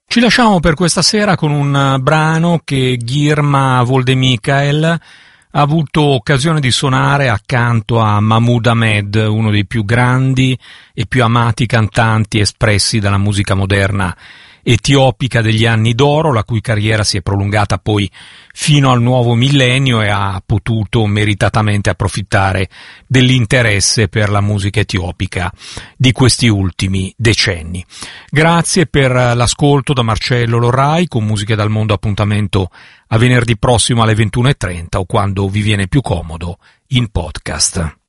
Ci lasciamo per questa sera con un brano che Girma Voldemikael ha avuto occasione di suonare accanto a Mahmoud Ahmed, uno dei più grandi e più amati cantanti espressi dalla musica moderna etiopica degli anni d'oro, la cui carriera si è prolungata poi fino al nuovo millennio e ha potuto meritatamente approfittare dell'interesse per la musica etiopica di questi ultimi decenni. Grazie per l'ascolto da Marcello Lorrai. Con Musiche dal Mondo appuntamento a venerdì prossimo alle 21:30 o quando vi viene più comodo in podcast.